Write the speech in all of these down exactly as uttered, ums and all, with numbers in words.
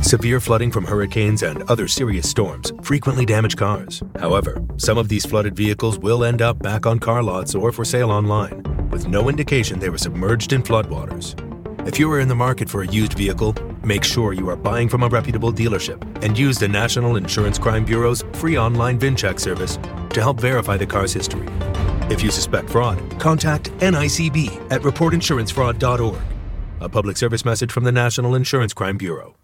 Severe flooding from hurricanes and other serious storms frequently damage cars. However, some of these flooded vehicles will end up back on car lots or for sale online, with no indication they were submerged in floodwaters. If you are in the market for a used vehicle, make sure you are buying from a reputable dealership and use the National Insurance Crime Bureau's free online VinCheck service to help verify the car's history. If you suspect fraud, contact N I C B at report insurance fraud dot org. A public service message from the National Insurance Crime Bureau.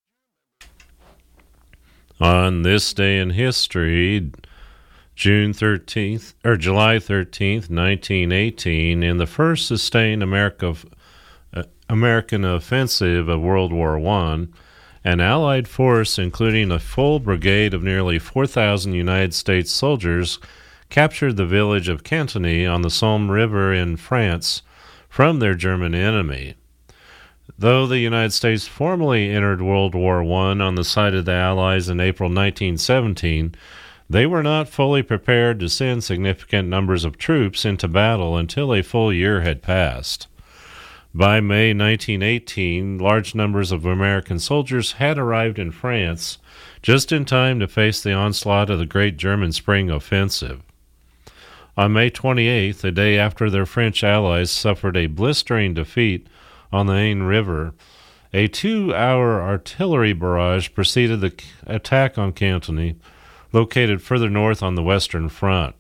On this day in history, June thirteenth, or July thirteenth, nineteen eighteen, in the first sustained America, uh, American offensive of World War One, an Allied force, including a full brigade of nearly four thousand United States soldiers, captured the village of Cantigny on the Somme River in France from their German enemy. Though the United States formally entered World War One on the side of the Allies in April nineteen seventeen, they were not fully prepared to send significant numbers of troops into battle until a full year had passed. By May nineteen eighteen, large numbers of American soldiers had arrived in France just in time to face the onslaught of the Great German Spring Offensive. On May twenty-eighth, the day after their French allies suffered a blistering defeat on the Aisne River, a two-hour artillery barrage preceded the attack on Cantigny, located further north on the Western Front.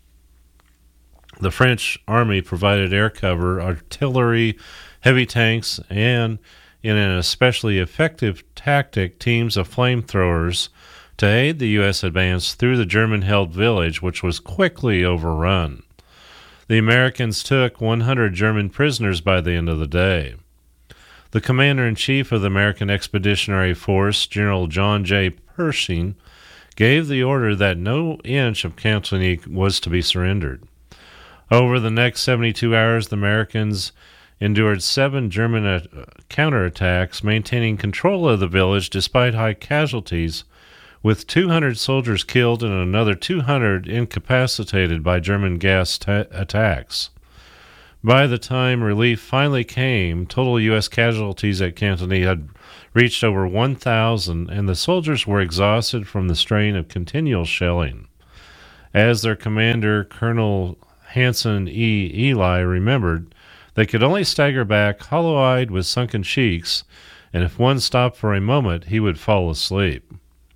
The French army provided air cover, artillery, heavy tanks, and, in an especially effective tactic, teams of flamethrowers to aid the U S advance through the German-held village, which was quickly overrun. The Americans took one hundred German prisoners by the end of the day. The commander-in-chief of the American Expeditionary Force, General John J. Pershing, gave the order that no inch of Cantigny was to be surrendered. Over the next seventy-two hours, the Americans endured seven German uh, counterattacks, maintaining control of the village despite high casualties, with two hundred soldiers killed and another two hundred incapacitated by German gas ta- attacks. By the time relief finally came, total U S casualties at Cantigny had reached over one thousand, and the soldiers were exhausted from the strain of continual shelling. As their commander, Colonel Hanson E. Ely, remembered, they could only stagger back hollow-eyed with sunken cheeks, and if one stopped for a moment, he would fall asleep.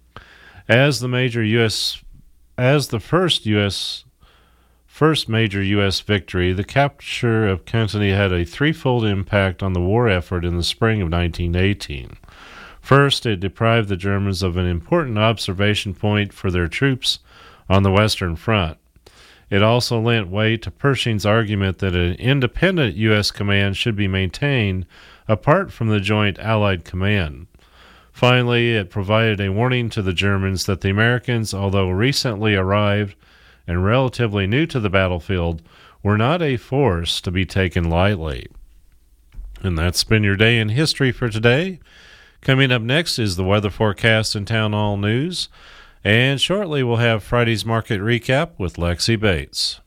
As the major U S, as the first U S first major U S victory, the capture of Cantigny had a threefold impact on the war effort in the spring of nineteen eighteen. First, it deprived the Germans of an important observation point for their troops on the Western Front. It also lent weight to Pershing's argument that an independent U S command should be maintained apart from the joint Allied command. Finally, it provided a warning to the Germans that the Americans, although recently arrived and relatively new to the battlefield, were not a force to be taken lightly. And that's been your day in history for today. Coming up next is the weather forecast and town hall news, and shortly we'll have Friday's market recap with Lexi Bates.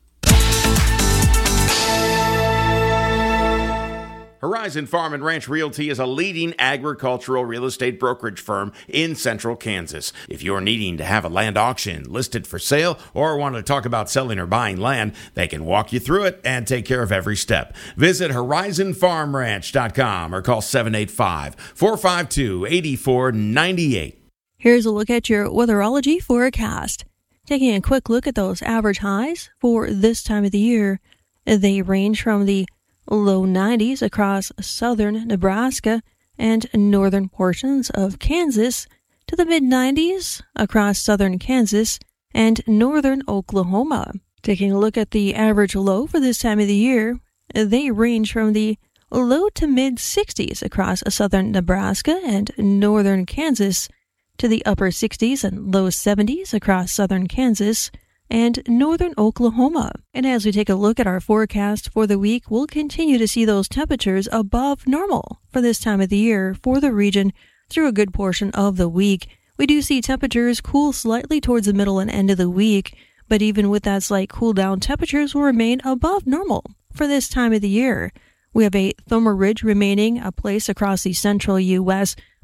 Horizon Farm and Ranch Realty is a leading agricultural real estate brokerage firm in central Kansas. If you're needing to have a land auction listed for sale or want to talk about selling or buying land, they can walk you through it and take care of every step. Visit horizon farm ranch dot com or call seven eight five, four five two, eight four nine eight. Here's a look at your weatherology forecast. Taking a quick look at those average highs for this time of the year, they range from the low nineties across southern Nebraska and northern portions of Kansas to the mid nineties across southern Kansas and northern Oklahoma. Taking a look at the average low for this time of the year, they range from the low to mid sixties across southern Nebraska and northern Kansas to the upper sixties and low seventies across southern Kansas and northern Oklahoma. And as we take a look at our forecast for the week, we'll continue to see those temperatures above normal for this time of the year for the region through a good portion of the week. We do see temperatures cool slightly towards the middle and end of the week, but even with that slight cool down, temperatures will remain above normal for this time of the year. We have a thermal ridge remaining a place across the central U S,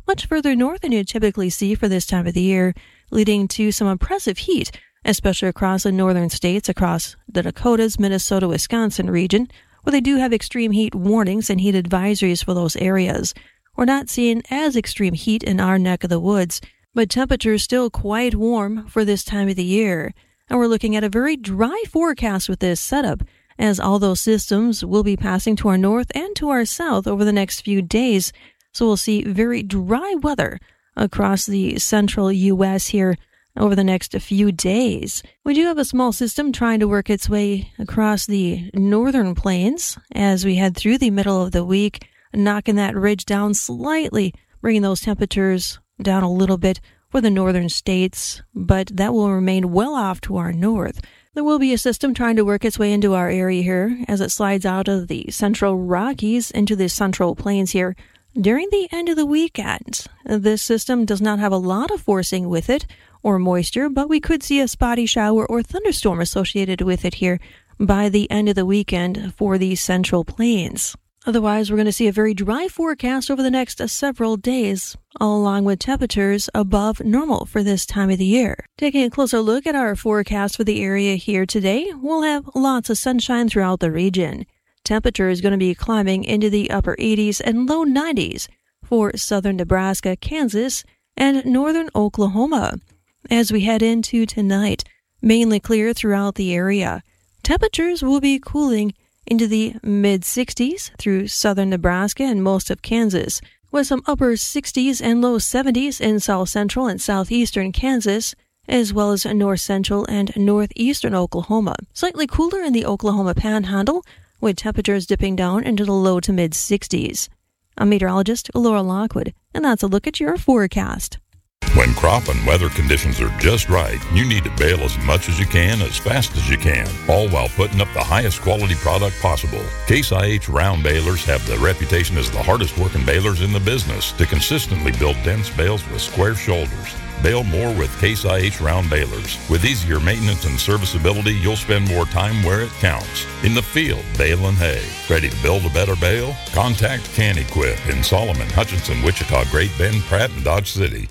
much further north than you typically see for this time of the year, leading to some oppressive heat, especially across the northern states, across the Dakotas, Minnesota, Wisconsin region, where they do have extreme heat warnings and heat advisories for those areas. We're not seeing as extreme heat in our neck of the woods, but temperatures still quite warm for this time of the year. And we're looking at a very dry forecast with this setup, as all those systems will be passing to our north and to our south over the next few days. So we'll see very dry weather across the central U S here over the next few days. We do have a small system trying to work its way across the northern plains as we head through the middle of the week, knocking that ridge down slightly, bringing those temperatures down a little bit for the northern states, but that will remain well off to our north. There will be a system trying to work its way into our area here as it slides out of the central Rockies into the central plains here during the end of the weekend. This system does not have a lot of forcing with it or moisture, but we could see a spotty shower or thunderstorm associated with it here by the end of the weekend for the central plains. Otherwise, we're going to see a very dry forecast over the next several days, along with temperatures above normal for this time of the year. Taking a closer look at our forecast for the area here today, we'll have lots of sunshine throughout the region. Temperature is going to be climbing into the upper eighties and low nineties for southern Nebraska, Kansas, and northern Oklahoma. As we head into tonight, mainly clear throughout the area. Temperatures will be cooling into the mid-sixties through southern Nebraska and most of Kansas, with some upper sixties and low seventies in south central and southeastern Kansas, as well as north central and northeastern Oklahoma. Slightly cooler in the Oklahoma Panhandle, with temperatures dipping down into the low to mid-sixties. I'm meteorologist Laura Lockwood, and that's a look at your forecast. When crop and weather conditions are just right, you need to bale as much as you can, as fast as you can, all while putting up the highest quality product possible. Case I H round balers have the reputation as the hardest working balers in the business to consistently build dense bales with square shoulders. Bale more with Case I H round balers. With easier maintenance and serviceability, you'll spend more time where it counts. In the field, baling hay. Ready to build a better bale? Contact Can-Equip in Solomon, Hutchinson, Wichita, Great Bend, Pratt, and Dodge City.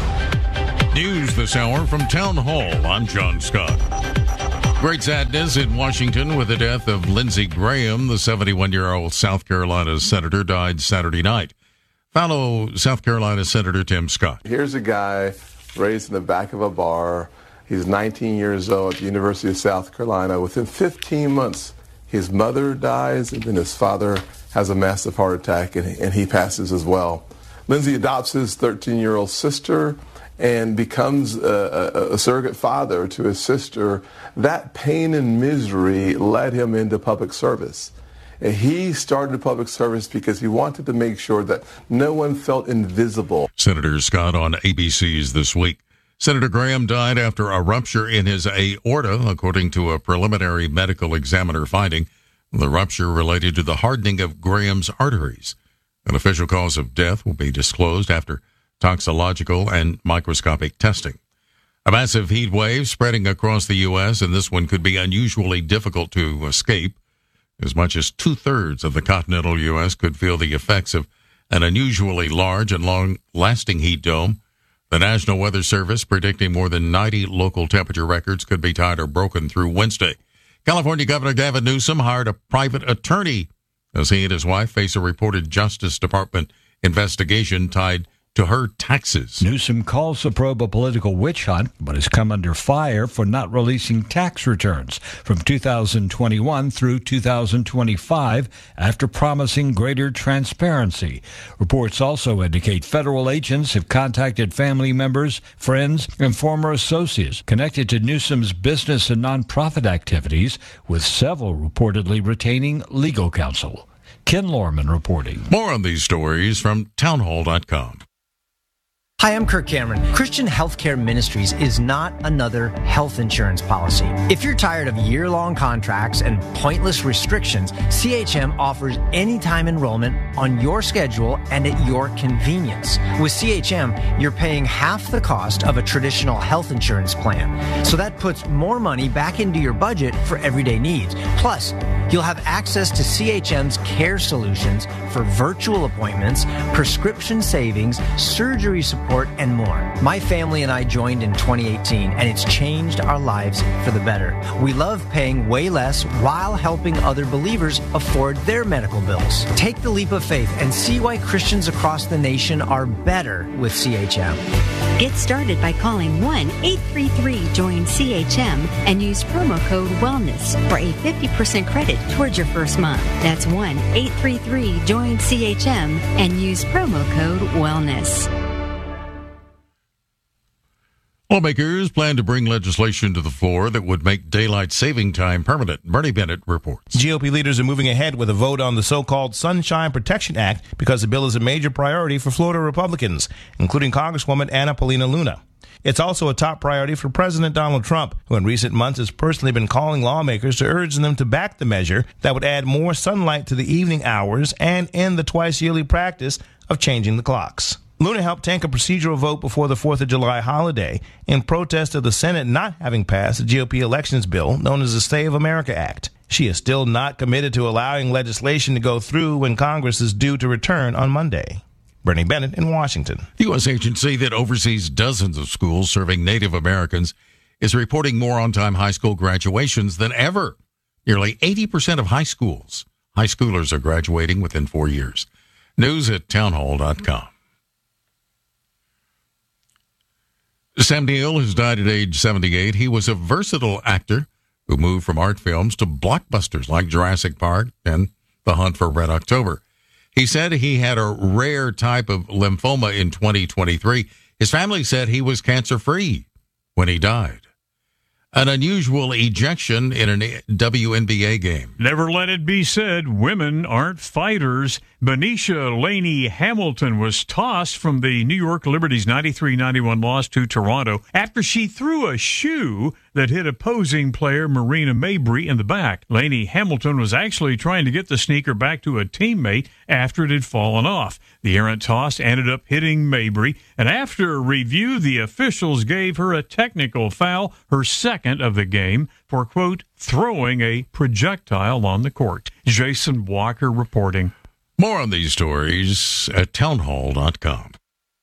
News this hour from Town Hall. I'm John Scott. Great sadness in Washington with the death of Lindsey Graham. The seventy-one-year-old South Carolina senator died Saturday night. Follow South Carolina Senator Tim Scott. Here's a guy raised in the back of a bar. He's nineteen years old at the University of South Carolina. Within fifteen months, his mother dies, and then his father has a massive heart attack, and, and he passes as well. Lindsey adopts his thirteen-year-old sister and becomes a, a, a surrogate father to his sister. That pain and misery led him into public service. And he started public service because he wanted to make sure that no one felt invisible. Senator Scott on A B C's This Week. Senator Graham died after a rupture in his aorta, according to a preliminary medical examiner finding. The rupture related to the hardening of Graham's arteries. An official cause of death will be disclosed after toxicological and microscopic testing. A massive heat wave spreading across the U S, and this one could be unusually difficult to escape. As much as two-thirds of the continental U S could feel the effects of an unusually large and long-lasting heat dome. The National Weather Service predicting more than ninety local temperature records could be tied or broken through Wednesday. California Governor Gavin Newsom hired a private attorney as he and his wife face a reported Justice Department investigation tied to her taxes. Newsom calls the probe a political witch hunt, but has come under fire for not releasing tax returns from two thousand twenty-one through two thousand twenty-five after promising greater transparency. Reports also indicate federal agents have contacted family members, friends, and former associates connected to Newsom's business and nonprofit activities, with several reportedly retaining legal counsel. Ken Lorman reporting. More on these stories from townhall dot com. Hi, I'm Kirk Cameron. Christian Healthcare Ministries is not another health insurance policy. If you're tired of year-long contracts and pointless restrictions, C H M offers anytime enrollment on your schedule and at your convenience. With C H M, you're paying half the cost of a traditional health insurance plan. So that puts more money back into your budget for everyday needs. Plus, You'll have access to C H M's care solutions for virtual appointments, prescription savings, surgery support, and more. My family and I joined in twenty eighteen, and it's changed our lives for the better. We love paying way less while helping other believers afford their medical bills. Take the leap of faith and see why Christians across the nation are better with C H M. Get started by calling one eight three three join C H M and use promo code WELLNESS for a fifty percent credit towards your first month. That's one eight three three join C H M and use promo code WELLNESS. Lawmakers plan to bring legislation to the floor that would make daylight saving time permanent. Bernie Bennett reports. G O P leaders are moving ahead with a vote on the so-called Sunshine Protection Act because the bill is a major priority for Florida Republicans, including Congresswoman Anna Paulina Luna. It's also a top priority for President Donald Trump, who in recent months has personally been calling lawmakers to urge them to back the measure that would add more sunlight to the evening hours and end the twice-yearly practice of changing the clocks. Luna helped tank a procedural vote before the fourth of July holiday in protest of the Senate not having passed the G O P elections bill known as the Stay of America Act. She is still not committed to allowing legislation to go through when Congress is due to return on Monday. Bernie Bennett in Washington. The U S agency that oversees dozens of schools serving Native Americans is reporting more on-time high school graduations than ever. Nearly eighty percent of high schools, high schoolers are graduating within four years. News at townhall dot com. Sam Neill has died at age seventy-eight. He was a versatile actor who moved from art films to blockbusters like Jurassic Park and The Hunt for Red October. He said he had a rare type of lymphoma in twenty twenty-three. His family said he was cancer-free when he died. An unusual ejection in a W N B A game. Never let it be said women aren't fighters. Benicia Laney Hamilton was tossed from the New York Liberty's ninety-three ninety-one loss to Toronto after she threw a shoe that hit opposing player Marina Mabrey in the back. Laney Hamilton was actually trying to get the sneaker back to a teammate after it had fallen off. The errant toss ended up hitting Mabrey, and after a review, the officials gave her a technical foul, her second of the game, for, quote, throwing a projectile on the court. Jason Walker reporting. More on these stories at townhall dot com.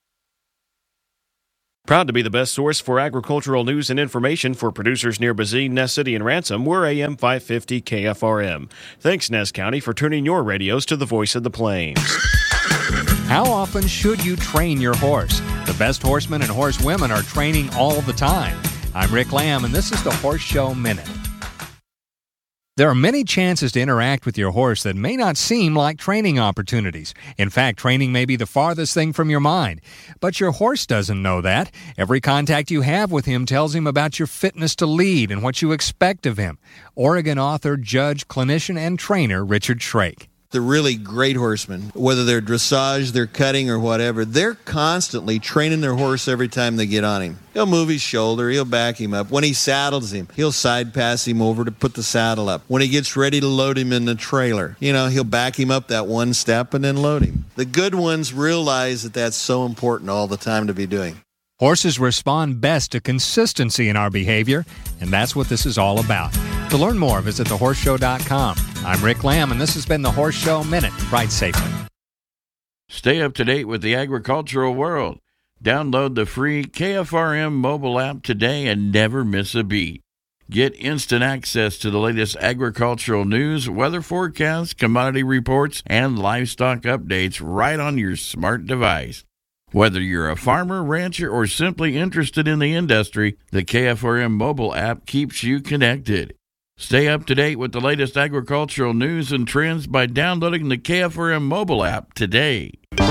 Proud to be the best source for agricultural news and information for producers near Bazine, Ness City, and Ransom. We're A M five fifty K F R M. Thanks, Ness County, for tuning your radios to the voice of the plains. How often should you train your horse? The best horsemen and horsewomen are training all the time. I'm Rick Lamb, and this is the Horse Show Minute. There are many chances to interact with your horse that may not seem like training opportunities. In fact, training may be the farthest thing from your mind. But your horse doesn't know that. Every contact you have with him tells him about your fitness to lead and what you expect of him. Oregon author, judge, clinician, and trainer Richard Shrake. The really great horsemen, whether they're dressage, they're cutting, or whatever, they're constantly training their horse every time they get on him. He'll move his shoulder, he'll back him up. When he saddles him, he'll side pass him over to put the saddle up. When he gets ready to load him in the trailer, you know, he'll back him up that one step and then load him. The good ones realize that that's so important all the time to be doing. Horses respond best to consistency in our behavior, and that's what this is all about. To learn more, visit the horse show dot com. I'm Rick Lamb, and this has been the Horse Show Minute. Ride safely. Stay up to date with the agricultural world. Download the free K F R M mobile app today and never miss a beat. Get instant access to the latest agricultural news, weather forecasts, commodity reports, and livestock updates right on your smart device. Whether you're a farmer, rancher, or simply interested in the industry, the K F R M mobile app keeps you connected. Stay up to date with the latest agricultural news and trends by downloading the K F R M mobile app today.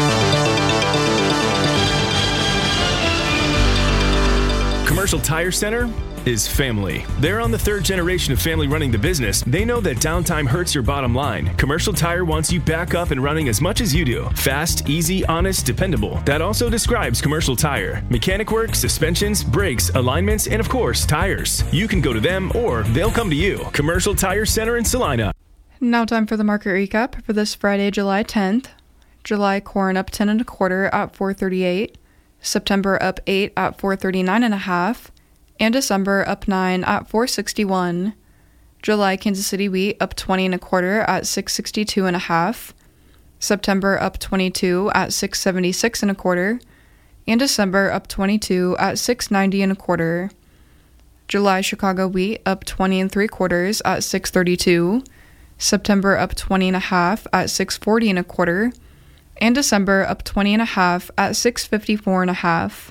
Commercial Tire Center is family. They're on the third generation of family running the business. They know that downtime hurts your bottom line. Commercial Tire wants you back up and running as much as you do. Fast, easy, honest, dependable. That also describes Commercial Tire. Mechanic work, suspensions, brakes, alignments, and of course, tires. You can go to them or they'll come to you. Commercial Tire Center in Salina. Now time for the market recap for this Friday, July tenth. July corn up ten and a quarter at four thirty-eight. September up eight at four thirty-nine and a half. And December up nine at four sixty-one. July Kansas City wheat up twenty and a quarter at six sixty-two and a half. September up twenty-two at six seventy-six and a quarter. And December up twenty-two at six ninety and a quarter. July Chicago wheat up twenty and three quarters at six thirty-two. September up twenty and a half at six forty and a quarter. And December up twenty and a half at six fifty-four and a half.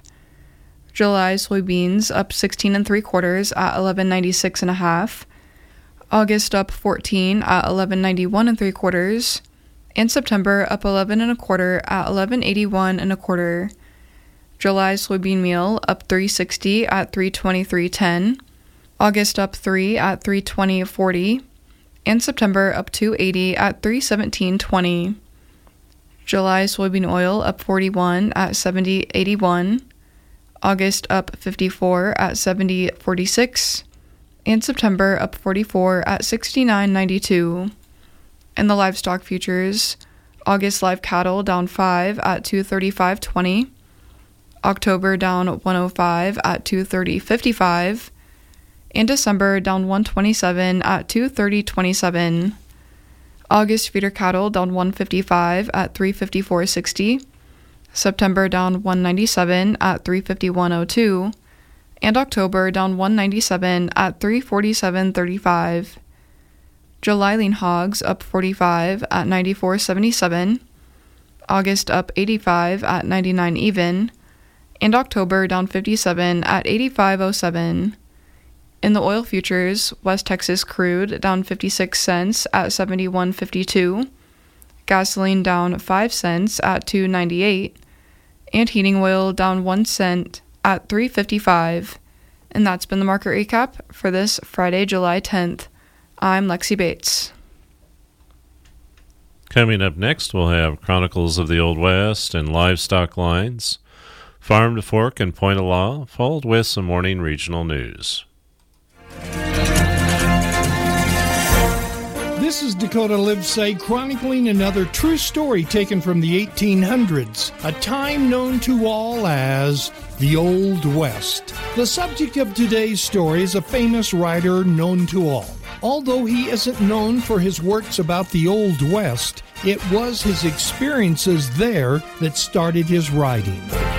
July soybeans up sixteen and three quarters at eleven ninety-six and a half. August up fourteen at eleven ninety-one and three quarters. And September up eleven and a quarter at eleven eighty-one and a quarter. July soybean meal up three sixty at three twenty-three ten. August up three at three twenty forty. And September up two eighty at three seventeen twenty. July soybean oil up forty-one at seventy eighty-one. August up fifty-four at seventy forty-six. And September up forty-four at sixty-nine ninety-two. In the livestock futures, August live cattle down five at two thirty-five twenty. October down one oh five at two thirty fifty-five. And December down one twenty-seven at two thirty twenty-seven. August feeder cattle down one fifty-five at three fifty-four sixty. September down one ninety-seven at three fifty-one oh two. And October down one ninety-seven at three forty-seven thirty-five. July lean hogs up forty-five at ninety-four seventy-seven. August up eighty-five at ninety-nine even. And October down fifty-seven at eighty-five oh seven. In the oil futures, West Texas crude down fifty-six cents at seventy-one fifty-two. Gasoline down five cents at two ninety-eight. And heating oil down one cent at three fifty-five. And that's been the market recap for this Friday, July tenth. I'm Lexi Bates. Coming up next, we'll have Chronicles of the Old West and Livestock Lines, Farm to Fork and Point of Law, followed with some morning regional news. This is Dakota Livesay chronicling another true story taken from the eighteen hundreds, a time known to all as the Old West. The subject of today's story is a famous writer known to all. Although he isn't known for his works about the Old West, it was his experiences there that started his writing.